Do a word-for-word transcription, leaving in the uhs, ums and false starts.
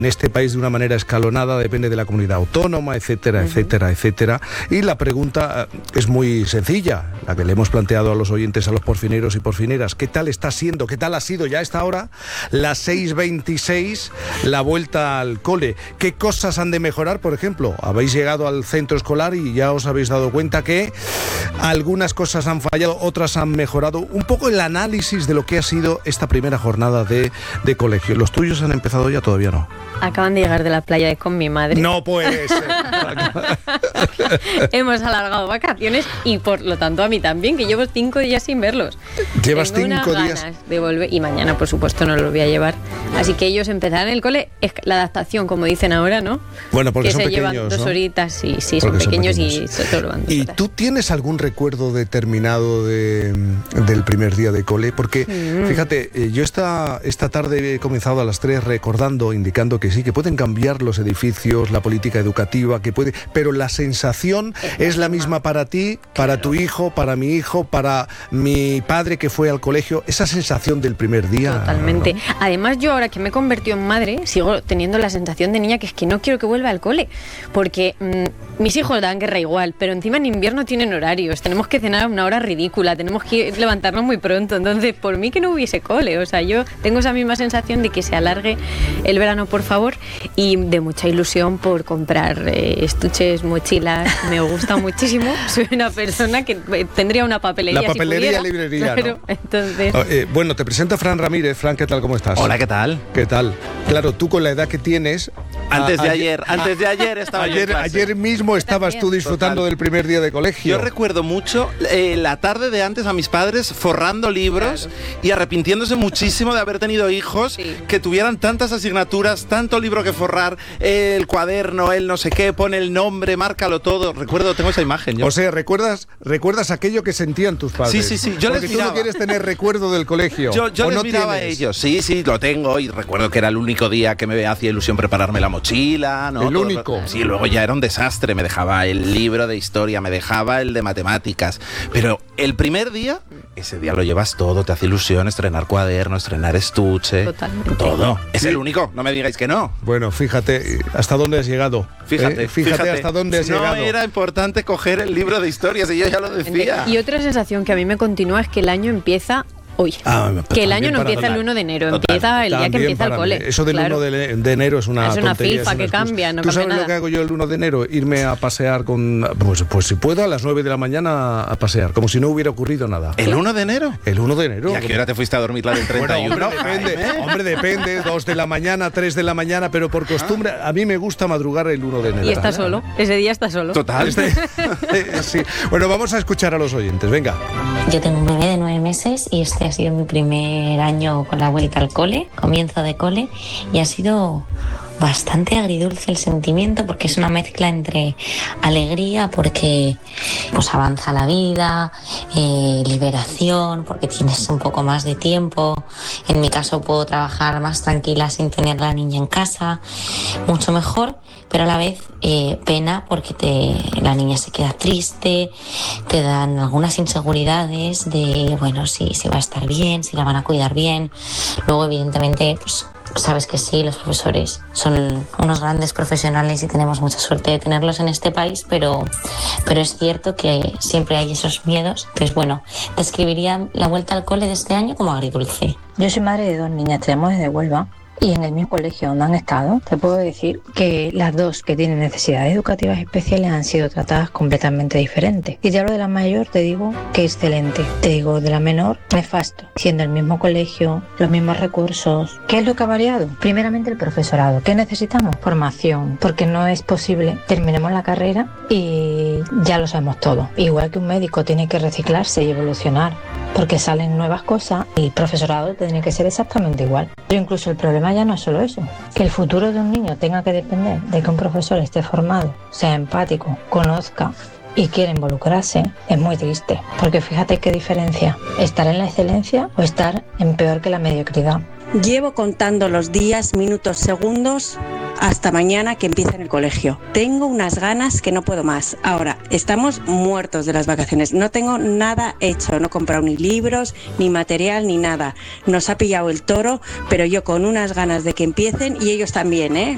en este país de una manera escalonada, depende de la comunidad autónoma, etcétera, uh-huh. etcétera, etcétera. Y la pregunta es muy sencilla, la que le hemos planteado a los oyentes, a los porfineros y porfineras. ¿Qué tal está siendo, qué tal ha sido ya a esta hora, las seis veintiséis, la vuelta al cole? ¿Qué cosas han de mejorar? Por ejemplo, habéis llegado al centro escolar y ya os habéis dado cuenta que algunas cosas han fallado, otras han mejorado. Un poco el análisis de lo que ha sido esta primera jornada de, de colegio. ¿Los tuyos han empezado ya? Todavía no. Acaban de llegar de la playa con mi madre. No puede ser. Hemos alargado vacaciones y por lo tanto a mí también, que llevo cinco días sin verlos. Llevas Tengo cinco unas días. Ganas de volver, y mañana por supuesto no los voy a llevar. Así que ellos empezarán el cole, es la adaptación, como dicen ahora, ¿no? Bueno, porque que son se pequeños, llevan dos ¿no? horitas, sí, sí, son Porque pequeños, son y pequeños. se solo van dos ¿Y horas. tú tienes algún recuerdo determinado de, del primer día de cole? Porque, mm. fíjate, eh, yo esta, esta tarde he comenzado a las tres recordando, indicando que sí, que pueden cambiar los edificios, la política educativa, que puede, pero la sensación es, es la misma para ti, para tu hijo, para mi hijo, para mi padre que fue al colegio. Esa sensación del primer día. Totalmente. ¿No? Además, yo ahora que me he convertido en madre, sigo teniendo la sensación de niña que es que no quiero que vuelva al cole, porque mmm, mis hijos dan guerra igual, pero encima en invierno tienen horarios, tenemos que cenar a una hora ridícula, tenemos que levantarnos muy pronto, entonces por mí que no hubiese cole, o sea, yo tengo esa misma sensación de que se alargue el verano, por favor, y de mucha ilusión por comprar eh, estuches, mochilas, me gusta muchísimo, soy una persona que tendría una papelería. La papelería, si pudiera, librería, claro, ¿no? Entonces... Oh, eh, bueno, te presento a Fran Ramírez. Fran, ¿qué tal? ¿Cómo estás? Hola, ¿qué tal? ¿Qué tal? Claro, tú con la edad que tienes... Antes a, de ayer, ayer, antes de ayer estaba ayer, yo en clase. Ayer mismo estabas tú disfrutando Total. del primer día de colegio. Yo recuerdo mucho eh, la tarde de antes a mis padres forrando libros, claro, y arrepintiéndose muchísimo de haber tenido hijos, sí, que tuvieran tantas asignaturas, tanto libro que forrar, eh, el cuaderno, el no sé qué, pone el nombre, márcalo todo. Recuerdo, tengo esa imagen yo. O sea, ¿recuerdas, recuerdas aquello que sentían tus padres? Sí, sí, sí. Yo Porque les tú miraba. no quieres tener recuerdo del colegio. Yo, yo ¿o les no miraba tienes? a ellos. Sí, sí, lo tengo. Y recuerdo que era el único día que me hacía ilusión prepararme la mochila, ¿no? El Todo, único. Sí, luego ya era un desastre. Me dejaba el libro de historia, me dejaba el de matemáticas. Pero el primer día, ese día lo llevas todo. Te hace ilusión estrenar cuaderno, estrenar estuche. Totalmente. Todo. Es sí. el único. No me digáis que no. Bueno, fíjate hasta dónde has llegado. Fíjate, eh, fíjate, fíjate hasta dónde has no llegado. No era importante coger el libro de historias y yo ya lo decía. Y otra sensación que a mí me continúa es que el año empieza hoy. Ah, que el año no empieza el uno de enero, total, empieza el día que empieza el cole. Mí. Eso del claro. uno de, de enero es una Es una tontería, filfa es una que cambia, no ¿Tú cambia sabes nada. lo que hago yo el uno de enero? Irme a pasear con... Pues, pues si puedo, a las nueve de la mañana a pasear, como si no hubiera ocurrido nada. ¿El uno de enero? El uno de enero. ¿Y a qué hora te fuiste a dormir la del treinta y uno? Bueno, hombre, depende, ¿eh? hombre, depende, dos de la mañana, tres de la mañana, pero por costumbre, a mí me gusta madrugar el uno de enero. Y está solo, ese día está solo. Total. Este, sí. Bueno, vamos a escuchar a los oyentes, venga. Yo tengo un bebé de nueve meses y este ha sido mi primer año con la vuelta al cole, comienzo de cole, y ha sido bastante agridulce el sentimiento porque es una mezcla entre alegría porque pues avanza la vida, eh, liberación porque tienes un poco más de tiempo, en mi caso puedo trabajar más tranquila sin tener la niña en casa, mucho mejor, pero a la vez eh, pena porque te, la niña se queda triste, te dan algunas inseguridades de bueno, si, si va a estar bien, si la van a cuidar bien, luego evidentemente pues sabes que sí, los profesores son unos grandes profesionales y tenemos mucha suerte de tenerlos en este país, pero, pero es cierto que siempre hay esos miedos. Entonces, bueno, describiría la vuelta al cole de este año como agridulce. Yo soy madre de dos niñas, tenemos desde Huelva. Y en el mismo colegio donde han estado, te puedo decir que las dos que tienen necesidades educativas especiales han sido tratadas completamente diferentes. Y te hablo de la mayor, te digo que excelente. Te digo de la menor, nefasto. Siendo el mismo colegio, los mismos recursos. ¿Qué es lo que ha variado? Primeramente el profesorado. ¿Qué necesitamos? Formación. Porque no es posible, terminemos la carrera y ya lo sabemos todo. Igual que un médico tiene que reciclarse y evolucionar, porque salen nuevas cosas y el profesorado tiene que ser exactamente igual. Pero incluso el problema ya no es solo eso, que el futuro de un niño tenga que depender de que un profesor esté formado, sea empático, conozca y quiera involucrarse, es muy triste. Porque fíjate qué diferencia, estar en la excelencia o estar en peor que la mediocridad. Llevo contando los días, minutos, segundos hasta mañana que empiece en el colegio. Tengo unas ganas que no puedo más. Ahora, estamos muertos de las vacaciones. No tengo nada hecho, no he comprado ni libros, ni material, ni nada. Nos ha pillado el toro, pero yo con unas ganas de que empiecen y ellos también, ¿eh?